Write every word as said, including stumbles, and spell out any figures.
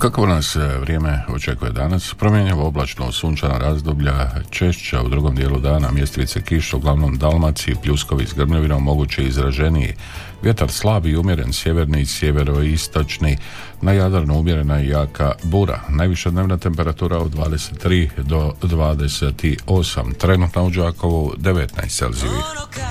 Kako nas vrijeme očekuje danas? Promjenjivo oblačno, sunčana razdoblja, češća u drugom dijelu dana, mjestimice kiše, uglavnom Dalmaciji, pljuskovi s grmljavinom, moguće izraženiji. Vjetar slab i umjeren, sjeverni i sjeveroistočni, na Jadranu umjerena i jaka bura. Najviša dnevna temperatura od dvadeset tri do dvadeset osam, trenutno u Đakovu devetnaest Celzijevih.